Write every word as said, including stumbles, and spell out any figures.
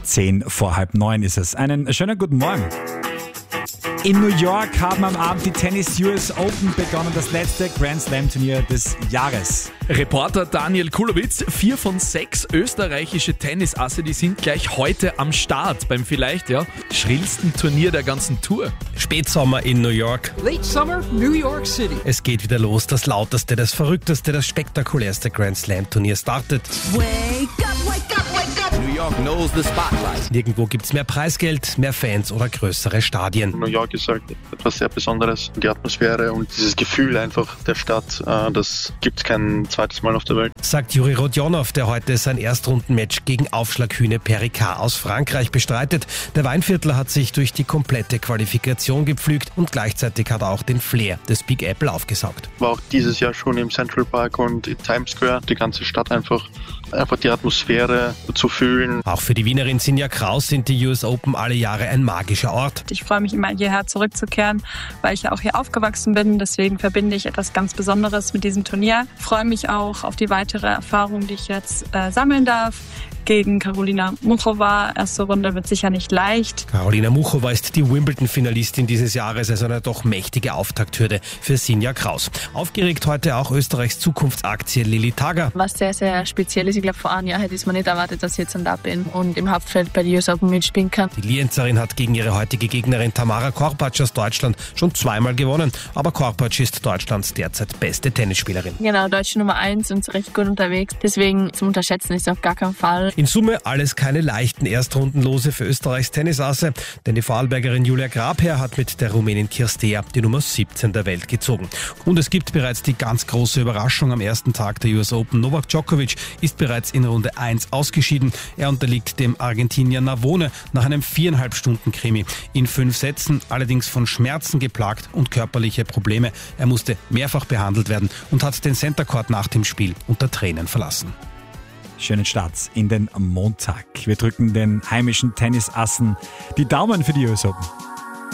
Zehn vor halb neun ist es. Einen schönen guten Morgen. In New York haben am Abend die Tennis U S Open begonnen, das letzte Grand Slam Turnier des Jahres. Reporter Daniel Kulowitz, vier von sechs österreichische Tennisasse, die sind gleich heute am Start beim vielleicht ja schrillsten Turnier der ganzen Tour. Spätsommer in New York. Late Summer, New York City. Es geht wieder los, das lauteste, das verrückteste, das spektakulärste Grand Slam Turnier startet. Wake up, wake up, wake up. New York knows the spotlight. Nirgendwo gibt's mehr Preisgeld, mehr Fans oder größere Stadien. New York ist halt etwas sehr Besonderes. Die Atmosphäre und dieses Gefühl einfach der Stadt, das gibt's kein zweites Mal auf der Welt. Sagt Juri Rodionov, der heute sein Erstrundenmatch gegen Aufschlaghühne Perricard aus Frankreich bestreitet. Der Weinviertler hat sich durch die komplette Qualifikation gepflügt und gleichzeitig hat er auch den Flair des Big Apple aufgesaugt. War auch dieses Jahr schon im Central Park und in Times Square, die ganze Stadt einfach, einfach die Atmosphäre zu fühlen. Auch für die Wienerin Sinja Kraus sind die U S Open alle Jahre ein magischer Ort. Ich freue mich immer, hierher zurückzukehren, weil ich ja auch hier aufgewachsen bin. Deswegen verbinde ich etwas ganz Besonderes mit diesem Turnier. Ich freue mich auch auf die weitere Erfahrung, die ich jetzt äh, sammeln darf. Gegen Karolina Muchova. Erste Runde wird sicher nicht leicht. Karolina Muchova ist die Wimbledon-Finalistin dieses Jahres, also eine doch mächtige Auftakthürde für Sinja Kraus. Aufgeregt heute auch Österreichs Zukunftsaktie Lilly Tager. Was sehr, sehr speziell ist, ich glaube vor einem Jahr hätte ich es mir nicht erwartet, dass ich jetzt da bin und im Hauptfeld bei der U S Open mitspielen kann. Die Lienzerin hat gegen ihre heutige Gegnerin Tamara Korpatsch aus Deutschland schon zweimal gewonnen, aber Korpatsch ist Deutschlands derzeit beste Tennisspielerin. Genau, deutsche Nummer eins und recht gut unterwegs, deswegen zum Unterschätzen ist auf gar keinen Fall. In Summe alles keine leichten Erstrundenlose für Österreichs Tennisasse, denn die Vorarlbergerin Julia Grabherr hat mit der Rumänin Kirstea die Nummer siebzehn der Welt gezogen. Und es gibt bereits die ganz große Überraschung am ersten Tag der U S Open. Novak Djokovic ist bereits in Runde eins ausgeschieden. Er unterliegt dem Argentinier Navone nach einem viereinhalb Stunden Krimi. In fünf Sätzen, allerdings von Schmerzen geplagt und körperliche Probleme. Er musste mehrfach behandelt werden und hat den Center Court nach dem Spiel unter Tränen verlassen. Schönen Start in den Montag. Wir drücken den heimischen Tennisassen die Daumen für die U S Open.